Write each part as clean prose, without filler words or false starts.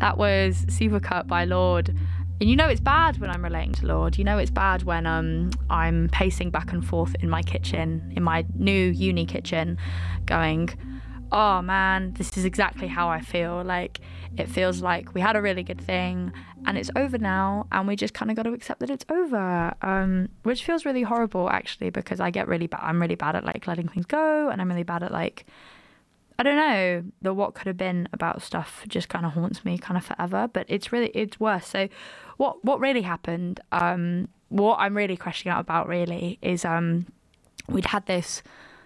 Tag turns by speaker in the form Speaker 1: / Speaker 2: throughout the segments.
Speaker 1: That was Supercut by Lorde. And you know it's bad when I'm relating to Lorde. You know it's bad when I'm pacing back and forth in my kitchen, in my new uni kitchen, going, oh man, this is exactly how I feel. Like, it feels like we had a really good thing and it's over now, and we just kind of got to accept that it's over, which feels really horrible actually, because I'm really bad at like letting things go, and I'm really bad at like, I don't know, the what could have been about stuff just kind of haunts me kind of forever. But it's worse. So what really happened, what I'm really questioning out about really is we'd had this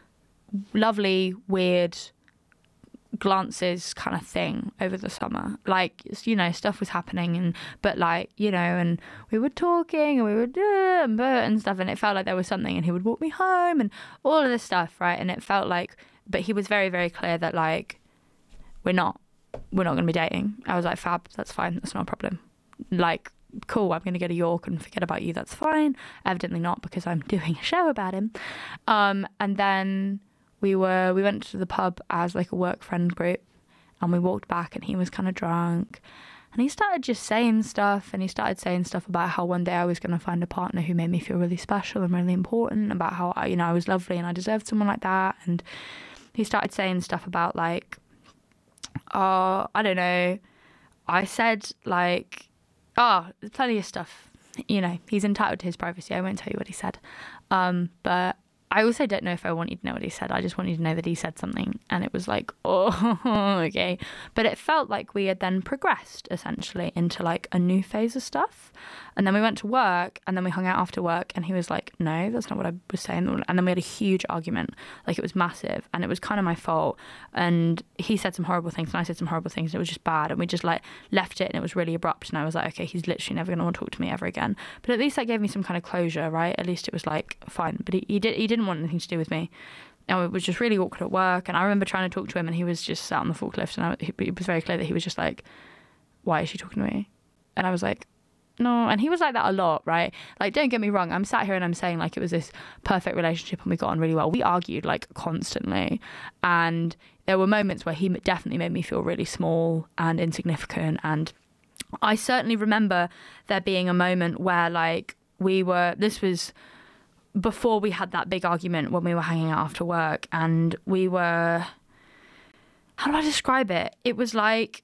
Speaker 1: lovely weird glances kind of thing over the summer, like, you know, stuff was happening, but like, you know, and we were talking and we would and stuff, and it felt like there was something, and he would walk me home and all of this stuff, right? And it felt like, but he was very, very clear that like we're not going to be dating. I was like, fab, that's fine, that's not a problem, like, cool, I'm going to go to York and forget about you, that's fine. Evidently not, because I'm doing a show about him. And then we went to the pub as like a work friend group, and we walked back and he was kind of drunk, and he started just saying stuff, and he started saying stuff about how one day I was going to find a partner who made me feel really special and really important, about how I was lovely and I deserved someone like that. And he started saying stuff about like, oh, I don't know, I said like, oh, there's plenty of stuff, you know, he's entitled to his privacy, I won't tell you what he said, but I also don't know if I want you to know what he said. I just want you to know that he said something, and it was like, oh, okay. But it felt like we had then progressed essentially into like a new phase of stuff. And then we went to work, and then we hung out after work, and he was like, no, that's not what I was saying. And then we had a huge argument, like it was massive, and it was kind of my fault. And he said some horrible things, and I said some horrible things, and it was just bad. And we just like left it, and it was really abrupt. And I was like, okay, he's literally never going to want to talk to me ever again. But at least that gave me some kind of closure, right? At least it was like fine. But he didn't want anything to do with me. And it was just really awkward at work. And I remember trying to talk to him, and he was just sat on the forklift, and it was very clear that he was just like, why is she talking to me? And I was like, no. And he was like that a lot, right? Like, don't get me wrong, I'm sat here and I'm saying like it was this perfect relationship and we got on really well. We argued like constantly, and there were moments where he definitely made me feel really small and insignificant. And I certainly remember there being a moment where like this was before we had that big argument, when we were hanging out after work, and we were, how do I describe it? It was like,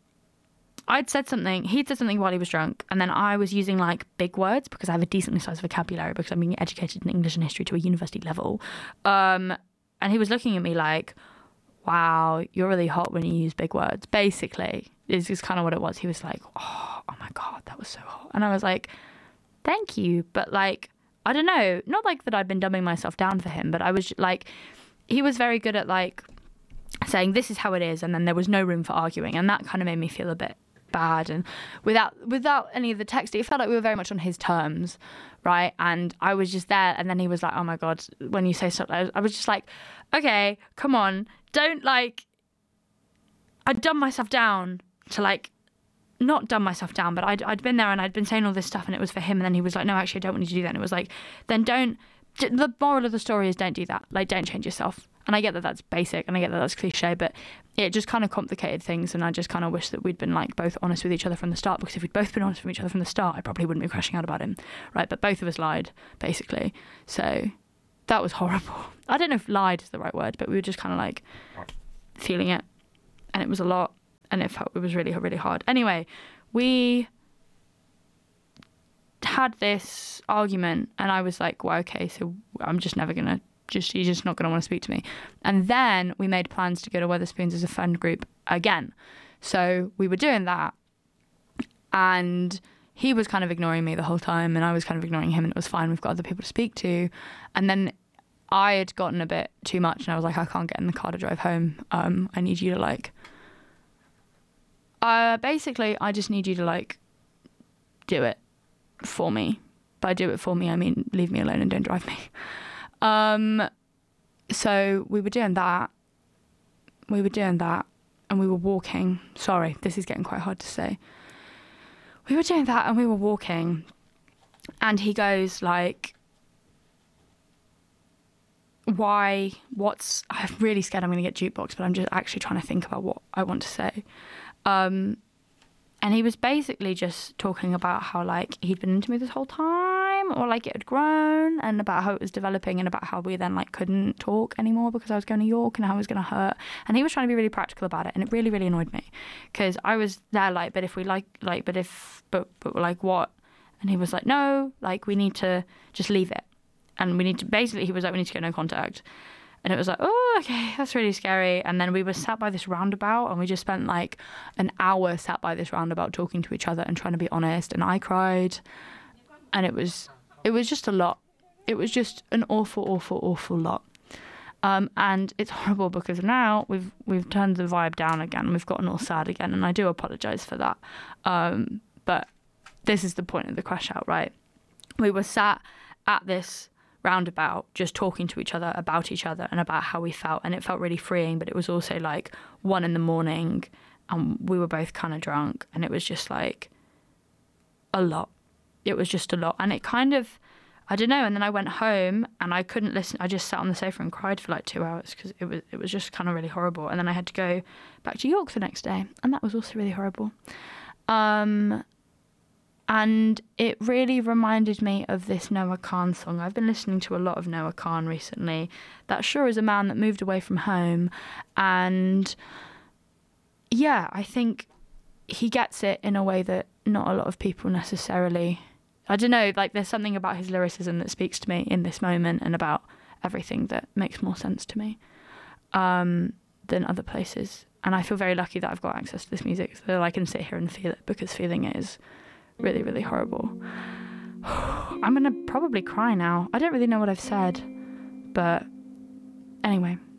Speaker 1: he'd said something while he was drunk, and then I was using like big words because I have a decently sized vocabulary because I'm being educated in English and history to a university level. And he was looking at me like, wow, you're really hot when you use big words, basically. Is kind of what it was. He was like, oh my God, that was so hot. And I was like, thank you. But like, I don't know, not like that I'd been dumbing myself down for him, but I was like, he was very good at like saying this is how it is, and then there was no room for arguing, and that kind of made me feel a bit bad. And without any of the text, it felt like we were very much on his terms, right? And I was just there, and then he was like, oh my God, when you say stuff, I was just like, okay, come on, don't like, I'd dumb myself down to like, not dumb myself down, but I'd been there and I'd been saying all this stuff, and it was for him, and then he was like, no, actually I don't want you to do that. And it was like, then the moral of the story is don't do that, like don't change yourself. And I get that that's basic, and I get that that's cliche, but it just kind of complicated things, and I just kind of wish that we'd been like both honest with each other from the start, because if we'd both been honest with each other from the start, I probably wouldn't be crashing out about him, right? But both of us lied, basically. So that was horrible. I don't know if lied is the right word, but we were just kind of like feeling it, and it was a lot, and it was really, really hard. Anyway, we had this argument, and I was like, well, okay, so I'm just never going to, you're just not going to want to speak to me. And then we made plans to go to Wetherspoons as a friend group again. So we were doing that, and he was kind of ignoring me the whole time, and I was kind of ignoring him, and it was fine. We've got other people to speak to. And then I had gotten a bit too much, and I was like, I can't get in the car to drive home. I need you to like, basically, I just need you to like do it for me. By do it for me, I mean leave me alone and don't drive me. So we were doing that, and we were walking. Sorry, this is getting quite hard to say. We were doing that, and we were walking, and he goes like, I'm really scared I'm going to get jukebox, but I'm just actually trying to think about what I want to say. And he was basically just talking about how, like, he'd been into me this whole time, or, like, it had grown, and about how it was developing, and about how we then, like, couldn't talk anymore because I was going to York and how it was going to hurt. And he was trying to be really practical about it, and it really, really annoyed me. Because I was there, like, but like, what? And he was like, no, like, we need to just leave it. And we need to, basically, he was like, we need to get no contact. And it was like, oh, okay, that's really scary. And then we were sat by this roundabout, and we just spent like an hour sat by this roundabout talking to each other and trying to be honest. And I cried, and it was just a lot. It was just an awful, awful, awful lot. And it's horrible because now we've turned the vibe down again. We've gotten all sad again, and I do apologise for that. But this is the point of the crash out, right? We were sat at this roundabout just talking to each other about each other and about how we felt, and it felt really freeing, but it was also like 1 a.m. and we were both kind of drunk, and it was just like a lot. It was just a lot, and it kind of, I don't know. And then I went home and I couldn't listen. I just sat on the sofa and cried for like 2 hours because it was just kind of really horrible. And then I had to go back to York the next day, and that was also really horrible. And it really reminded me of this Noah Khan song. I've been listening to a lot of Noah Khan recently. That sure is a man that moved away from home. And yeah, I think he gets it in a way that not a lot of people necessarily. I don't know, like there's something about his lyricism that speaks to me in this moment and about everything that makes more sense to me than other places. And I feel very lucky that I've got access to this music so that I can sit here and feel it, because feeling it is really, really horrible. I'm going to probably cry now. I don't really know what I've said, but anyway.